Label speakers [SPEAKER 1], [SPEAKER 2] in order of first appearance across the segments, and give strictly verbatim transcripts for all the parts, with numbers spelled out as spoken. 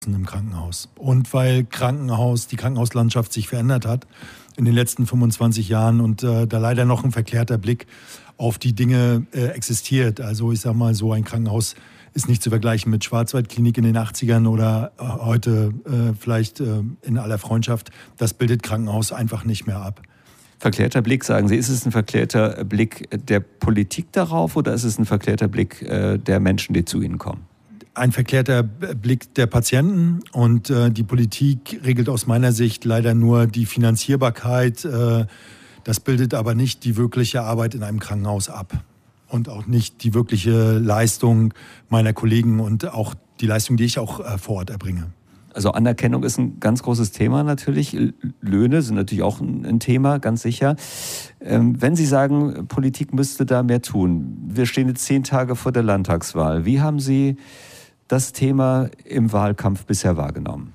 [SPEAKER 1] im Krankenhaus. Und weil Krankenhaus, die Krankenhauslandschaft sich verändert hat in den letzten fünfundzwanzig Jahren und äh, da leider noch ein verklärter Blick auf die Dinge äh, existiert. Also ich sag mal, so ein Krankenhaus ist nicht zu vergleichen mit Schwarzwaldklinik in den achtzigern oder äh, heute äh, vielleicht äh, in aller Freundschaft. Das bildet Krankenhaus einfach nicht mehr ab.
[SPEAKER 2] Verklärter Blick, sagen Sie, ist es ein verklärter Blick der Politik darauf oder ist es ein verklärter Blick äh, der Menschen, die zu Ihnen kommen?
[SPEAKER 1] Ein verklärter Blick der Patienten und äh, die Politik regelt aus meiner Sicht leider nur die Finanzierbarkeit. Äh, das bildet aber nicht die wirkliche Arbeit in einem Krankenhaus ab und auch nicht die wirkliche Leistung meiner Kollegen und auch die Leistung, die ich auch äh, vor Ort erbringe.
[SPEAKER 2] Also Anerkennung ist ein ganz großes Thema natürlich. Löhne sind natürlich auch ein Thema, ganz sicher. Ähm, wenn Sie sagen, Politik müsste da mehr tun. Wir stehen jetzt zehn Tage vor der Landtagswahl. Wie haben Sie das Thema im Wahlkampf bisher wahrgenommen?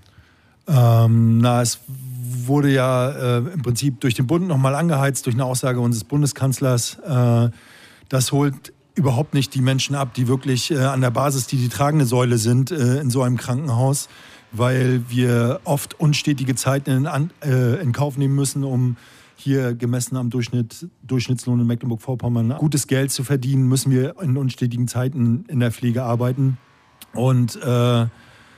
[SPEAKER 1] Ähm, na, es wurde ja äh, im Prinzip durch den Bund nochmal angeheizt, durch eine Aussage unseres Bundeskanzlers. Äh, das holt überhaupt nicht die Menschen ab, die wirklich äh, an der Basis, die die tragende Säule sind äh, in so einem Krankenhaus, weil wir oft unstetige Zeiten in, an, äh, in Kauf nehmen müssen, um hier gemessen am Durchschnitt, Durchschnittslohn in Mecklenburg-Vorpommern gutes Geld zu verdienen, müssen wir in unstetigen Zeiten in der Pflege arbeiten. Und äh,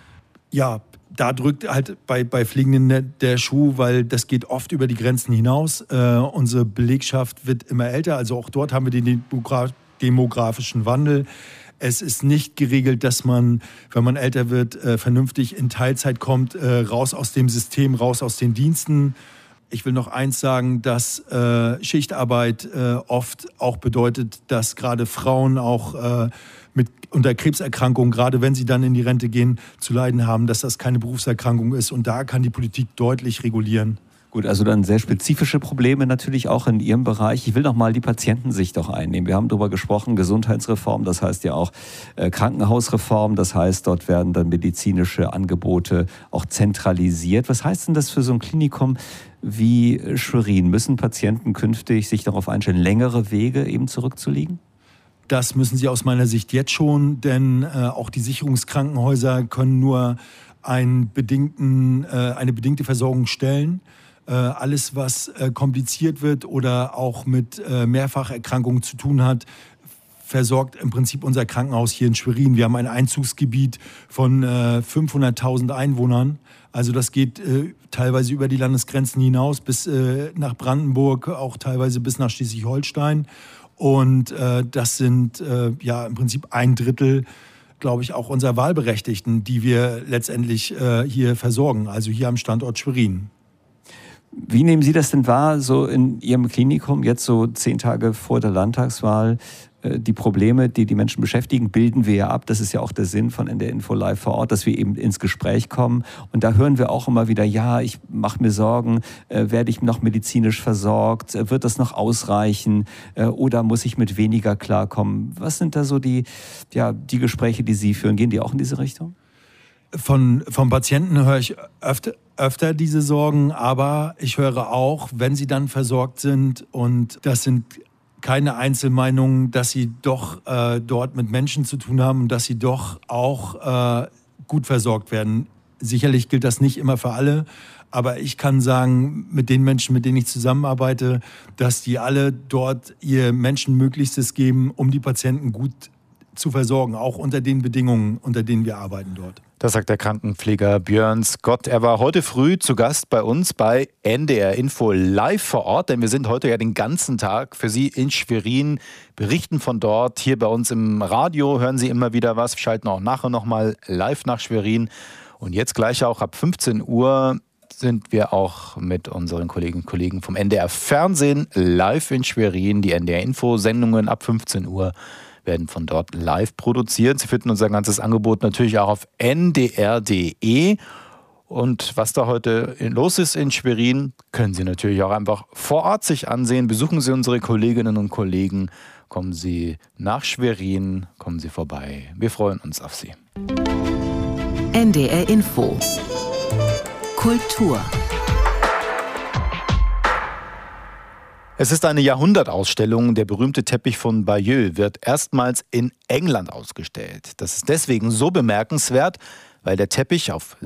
[SPEAKER 1] ja, da drückt halt bei, bei Pflegenden der, der Schuh, weil das geht oft über die Grenzen hinaus. Äh, unsere Belegschaft wird immer älter, also auch dort haben wir den demografischen Wandel. Es ist nicht geregelt, dass man, wenn man älter wird, äh, vernünftig in Teilzeit kommt, äh, raus aus dem System, raus aus den Diensten. Ich will noch eins sagen, dass äh, Schichtarbeit äh, oft auch bedeutet, dass gerade Frauen auch äh, mit unter Krebserkrankungen, gerade wenn sie dann in die Rente gehen, zu leiden haben, dass das keine Berufserkrankung ist. Und da kann die Politik deutlich regulieren.
[SPEAKER 2] Gut, also dann sehr spezifische Probleme natürlich auch in Ihrem Bereich. Ich will noch mal die Patientensicht auch einnehmen. Wir haben darüber gesprochen, Gesundheitsreform, das heißt ja auch äh, Krankenhausreform. Das heißt, dort werden dann medizinische Angebote auch zentralisiert. Was heißt denn das für so ein Klinikum wie Schwerin? Müssen Patienten künftig sich darauf einstellen, längere Wege eben zurückzulegen?
[SPEAKER 1] Das müssen sie aus meiner Sicht jetzt schon, denn äh, auch die Sicherungskrankenhäuser können nur einen bedingten, äh, eine bedingte Versorgung stellen. Äh, alles, was äh, kompliziert wird oder auch mit äh, Mehrfacherkrankungen zu tun hat, versorgt im Prinzip unser Krankenhaus hier in Schwerin. Wir haben ein Einzugsgebiet von äh, fünfhunderttausend Einwohnern. Also das geht äh, teilweise über die Landesgrenzen hinaus bis äh, nach Brandenburg, auch teilweise bis nach Schleswig-Holstein. Und äh, das sind äh, ja im Prinzip ein Drittel, glaube ich, auch unserer Wahlberechtigten, die wir letztendlich äh, hier versorgen, also hier am Standort Schwerin.
[SPEAKER 2] Wie nehmen Sie das denn wahr, so in Ihrem Klinikum, jetzt so zehn Tage vor der Landtagswahl? Die Probleme, die die Menschen beschäftigen, bilden wir ja ab. Das ist ja auch der Sinn von N D R Info Live vor Ort, dass wir eben ins Gespräch kommen. Und da hören wir auch immer wieder, ja, ich mache mir Sorgen, äh, werde ich noch medizinisch versorgt? Äh, wird das noch ausreichen? Äh, oder muss ich mit weniger klarkommen? Was sind da so die, ja, die Gespräche, die Sie führen? Gehen die auch in diese Richtung?
[SPEAKER 1] Von, vom Patienten höre ich öfter, öfter diese Sorgen, aber ich höre auch, wenn sie dann versorgt sind, und das sind keine Einzelmeinungen, dass sie doch äh, dort mit Menschen zu tun haben und dass sie doch auch äh, gut versorgt werden. Sicherlich gilt das nicht immer für alle, aber ich kann sagen, mit den Menschen, mit denen ich zusammenarbeite, dass die alle dort ihr Menschenmöglichstes geben, um die Patienten gut zu versorgen, auch unter den Bedingungen, unter denen wir arbeiten dort.
[SPEAKER 3] Das sagt der Krankenpfleger Björn Scott. Er war heute früh zu Gast bei uns bei N D R Info Live vor Ort, denn wir sind heute ja den ganzen Tag für Sie in Schwerin, berichten von dort. Hier bei uns im Radio hören Sie immer wieder was, wir schalten auch nachher nochmal live nach Schwerin. Und jetzt gleich auch ab fünfzehn Uhr sind wir auch mit unseren Kolleginnen und Kollegen vom N D R Fernsehen live in Schwerin. Die N D R Info Sendungen ab fünfzehn Uhr werden von dort live produziert. Sie finden unser ganzes Angebot natürlich auch auf n d r punkt d e. Und was da heute los ist in Schwerin, können Sie natürlich auch einfach vor Ort sich ansehen. Besuchen Sie unsere Kolleginnen und Kollegen. Kommen Sie nach Schwerin, kommen Sie vorbei. Wir freuen uns auf Sie.
[SPEAKER 4] N D R Info Kultur.
[SPEAKER 3] Es ist eine Jahrhundertausstellung. Der berühmte Teppich von Bayeux wird erstmals in England ausgestellt. Das ist deswegen so bemerkenswert, weil der Teppich auf